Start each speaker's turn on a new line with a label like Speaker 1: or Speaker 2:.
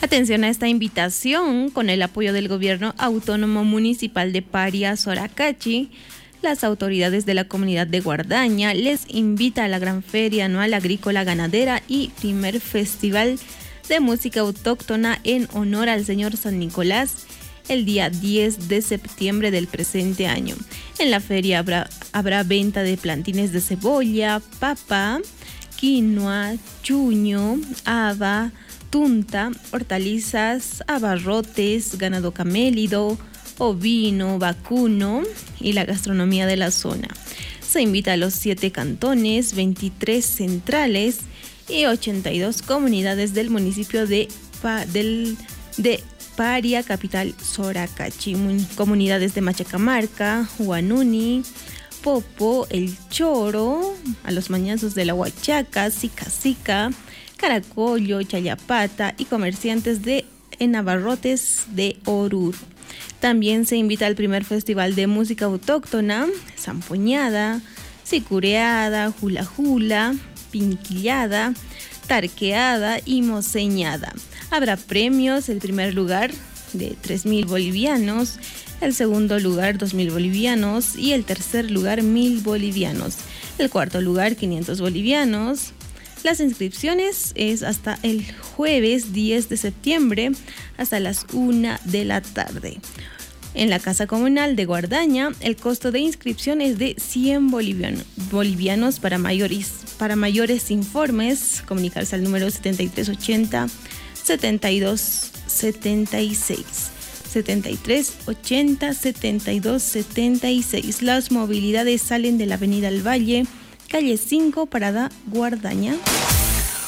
Speaker 1: Atención a esta invitación. Con el apoyo del Gobierno Autónomo Municipal de Paria, Soracachi, las autoridades de la comunidad de Guardaña les invita a la Gran Feria Anual Agrícola Ganadera y primer Festival de Música Autóctona en honor al Señor San Nicolás el día 10 de septiembre del presente año. En la feria habrá venta de plantines de cebolla, papa, quinoa, chuño, haba, tunta, hortalizas, abarrotes, ganado camélido, ovino, vacuno y la gastronomía de la zona. Se invita a los 7 cantones, 23 centrales y 82 comunidades del municipio de Paria, capital Soracachi, comunidades de Machacamarca, Huanuni, Popo, El Choro, a los mañazos de la Huachaca, Sica, Caracollo, Chayapata y comerciantes en abarrotes de Oruro. También se invita al primer festival de música autóctona, zampoñada, sicureada, hula hula, piniquillada, tarqueada y moseñada. Habrá premios: el primer lugar de 3,000 bolivianos, el segundo lugar 2,000 bolivianos y el tercer lugar 1,000 bolivianos. El cuarto lugar 500 bolivianos. Las inscripciones es hasta el jueves 10 de septiembre hasta las 1 de la tarde. En la Casa Comunal de Guardaña, el costo de inscripción es de 100 bolivianos. Para mayores informes, comunicarse al número 7380 7276. 7380 7276. Las movilidades salen de la Avenida El Valle, calle 5, parada Guardaña.